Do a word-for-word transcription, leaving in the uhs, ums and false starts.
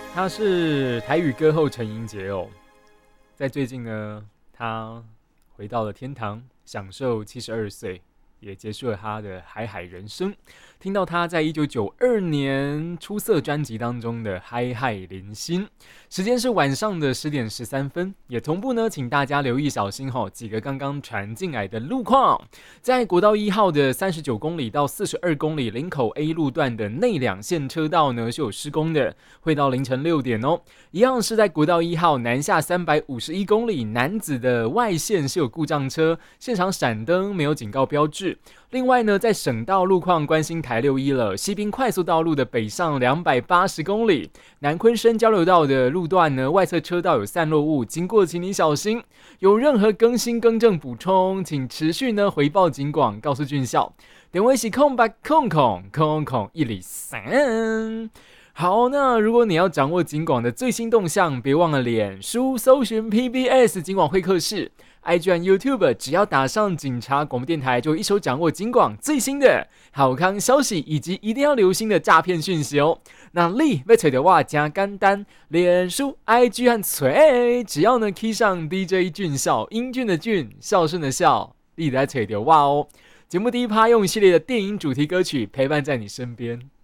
他是台语歌后陈英杰哦，在最近呢，他回到了天堂，享受七十二岁，也结束了他的海海人生。听到他在一九九二年出色专辑当中的《嗨嗨零星》，时间是晚上的十点十三分，也同步呢，请大家留意小心吼，几个刚刚传进来的路况。在国道一号的三十九公里到四十二公里林口 A 路段的内两线车道呢是有施工的，会到凌晨六点哦。一样是在国道一号南下三百五十一公里南子的外线是有故障车，现场闪灯没有警告标志。另外呢，在省道路况关心台六一了，西滨快速道路的北上两百八十公里，南昆生交流道的路段呢，外侧车道有散落物，经过请你小心。有任何更新更正补充，请持续呢回报警广，告诉军校。点位是空白空空空空一里三。好，那如果你要掌握警广的最新动向，别忘了脸书搜寻 P B S 警广会客室。I G 和 YouTube 只要打上警察广播电台，就一手掌握警广最新的好康消息以及一定要留心的诈骗讯息哦。那你要找到我加简单，脸书、I G 和嘴，只要呢 key 上 D J 俊孝，英俊的俊，孝顺的孝，你来找到我哦。节目第一趴用一系列的电影主题歌曲陪伴在你身边。